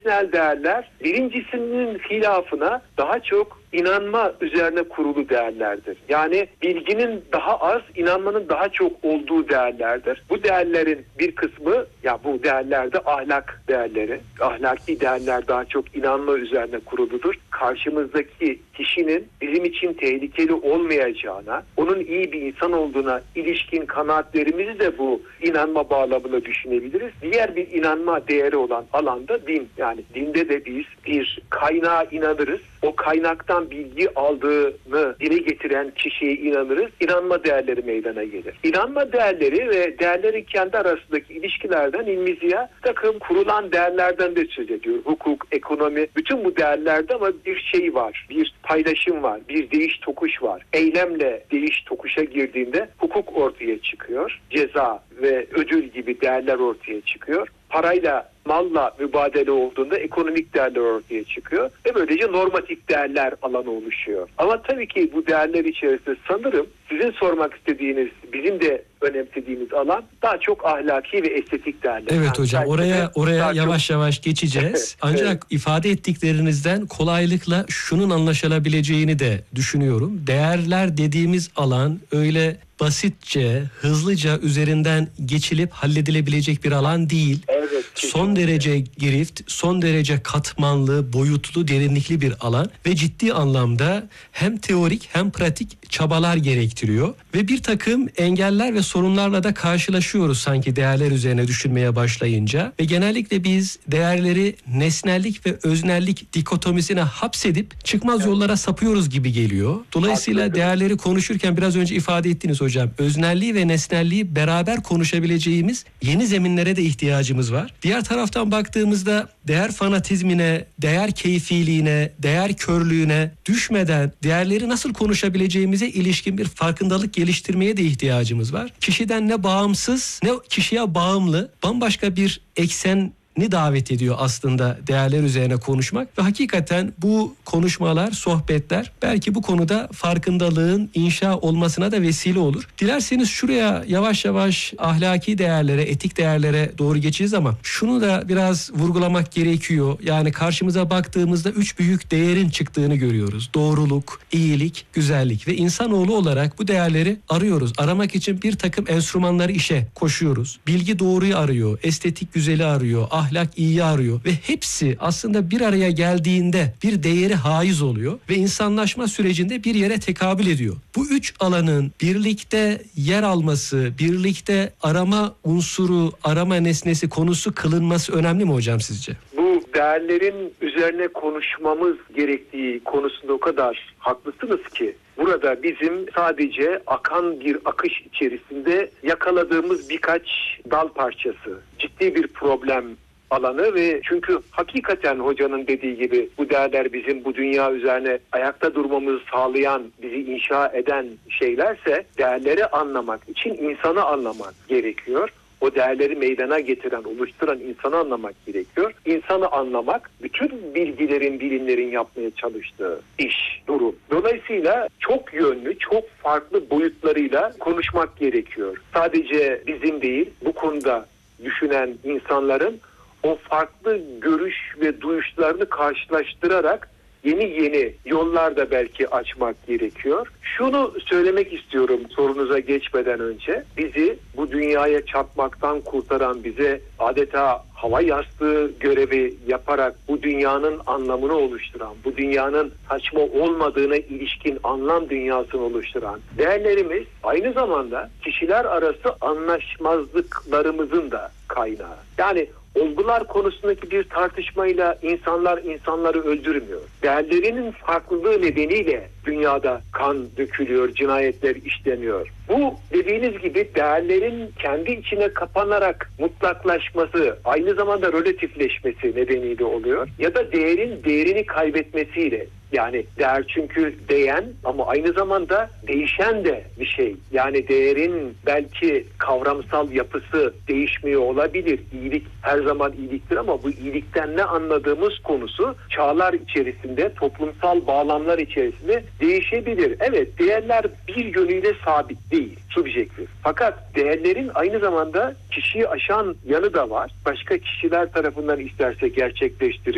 Temel değerler birincisinin hilafına daha çok inanma üzerine kurulu değerlerdir. Yani bilginin daha az, inanmanın daha çok olduğu değerlerdir. Bu değerlerin bir kısmı, ya bu değerlerde ahlak değerleri. Ahlaki değerler daha çok inanma üzerine kuruludur. Karşımızdaki kişinin bizim için tehlikeli olmayacağına, onun iyi bir insan olduğuna ilişkin kanaatlerimizi de bu inanma bağlamında düşünebiliriz. Diğer bir inanma değeri olan alanda din. Yani dinde de biz bir kaynağa inanırız. O kaynaktan bilgi aldığını dile getiren kişiye inanırız. İnanma değerleri meydana gelir. İnanma değerleri ve değerlerin kendi arasındaki ilişkilerden ilmi ziya takım kurulan değerlerden de söz ediyor. Hukuk, ekonomi, bütün bu değerlerde ama bir şey var. Bir paylaşım var. Bir değiş tokuş var. Eylemle değiş tokuşa girdiğinde hukuk ortaya çıkıyor. Ceza ve ödül gibi değerler ortaya çıkıyor. Parayla, malla mübadele olduğunda ekonomik değerler ortaya çıkıyor ve böylece normatif değerler alanı oluşuyor. Ama tabii ki bu değerler içerisinde sanırım sizin sormak istediğiniz, bizim de önemsediğimiz alan daha çok ahlaki ve estetik değerler. Evet yani hocam, oraya yavaş yavaş geçeceğiz. Ancak evet, ifade ettiklerinizden kolaylıkla şunun anlaşılabileceğini de düşünüyorum. Değerler dediğimiz alan öyle basitçe, hızlıca üzerinden geçilip halledilebilecek bir alan değil. Evet, son derece girift, son derece katmanlı, boyutlu, derinlikli bir alan ve ciddi anlamda hem teorik hem pratik çabalar gerektiriyor. Ve bir takım engeller ve sorunlarla da karşılaşıyoruz sanki değerler üzerine düşünmeye başlayınca. Ve genellikle biz değerleri nesnellik ve öznellik dikotomisine hapsedip çıkmaz yollara sapıyoruz gibi geliyor. Dolayısıyla değerleri konuşurken biraz önce ifade ettiniz hocam. Öznelliği ve nesnelliği beraber konuşabileceğimiz yeni zeminlere de ihtiyacımız var. Diğer taraftan baktığımızda değer fanatizmine, değer keyfiliğine, değer körlüğüne düşmeden değerleri nasıl konuşabileceğimize ilişkin bir farkındalık geliştirmeye de ihtiyacımız var. Kişiden ne bağımsız ne kişiye bağımlı bambaşka bir eksen davet ediyor aslında değerler üzerine konuşmak ve hakikaten bu konuşmalar, sohbetler belki bu konuda farkındalığın inşa olmasına da vesile olur. Dilerseniz şuraya yavaş yavaş ahlaki değerlere, etik değerlere doğru geçeceğiz ama şunu da biraz vurgulamak gerekiyor. Yani karşımıza baktığımızda 3 büyük değerin çıktığını görüyoruz. Doğruluk, iyilik, güzellik ve insanoğlu olarak bu değerleri arıyoruz. Aramak için bir takım enstrümanları işe koşuyoruz. Bilgi doğruyu arıyor, estetik güzeli arıyor, ahlak iyiyi arıyor ve hepsi aslında bir araya geldiğinde bir değeri haiz oluyor ve insanlaşma sürecinde bir yere tekabül ediyor. Bu 3 alanın birlikte yer alması, birlikte arama unsuru, arama nesnesi konusu kılınması önemli mi hocam sizce? Bu değerlerin üzerine konuşmamız gerektiği konusunda o kadar haklısınız ki burada bizim sadece akan bir akış içerisinde yakaladığımız birkaç dal parçası, ciddi bir problem alanı ve çünkü hakikaten hocanın dediği gibi bu değerler bizim bu dünya üzerine ayakta durmamızı sağlayan, bizi inşa eden şeylerse değerleri anlamak için insanı anlamak gerekiyor. O değerleri meydana getiren, oluşturan insanı anlamak gerekiyor. İnsanı anlamak, bütün bilgilerin, bilimlerin yapmaya çalıştığı iş, durum. Dolayısıyla çok yönlü, çok farklı boyutlarıyla konuşmak gerekiyor. Sadece bizim değil, bu konuda düşünen insanların o farklı görüş ve duyuşlarını karşılaştırarak yeni yollar da belki açmak gerekiyor. Şunu söylemek istiyorum sorunuza geçmeden önce. Bizi bu dünyaya çarpmaktan kurtaran, bize adeta hava yastığı görevi yaparak bu dünyanın anlamını oluşturan, bu dünyanın saçma olmadığına ilişkin anlam dünyasını oluşturan değerlerimiz aynı zamanda kişiler arası anlaşmazlıklarımızın da kaynağı. Yani olgular konusundaki bir tartışmayla insanlar insanları öldürmüyor. Değerlerinin farklılığı nedeniyle dünyada kan dökülüyor, cinayetler işleniyor. Bu dediğiniz gibi değerlerin kendi içine kapanarak mutlaklaşması, aynı zamanda relatifleşmesi nedeniyle oluyor. Ya da değerin değerini kaybetmesiyle. Yani değer çünkü değen ama aynı zamanda değişen de bir şey. Yani değerin belki kavramsal yapısı değişmiyor olabilir. İyilik her zaman iyiliktir ama bu iyilikten ne anladığımız konusu çağlar içerisinde, toplumsal bağlamlar içerisinde değişebilir. Evet, değerler bir yönüyle sabit değil, subjektif. Fakat değerlerin aynı zamanda kişiyi aşan yanı da var. Başka kişiler tarafından isterse gerçekleştirilir.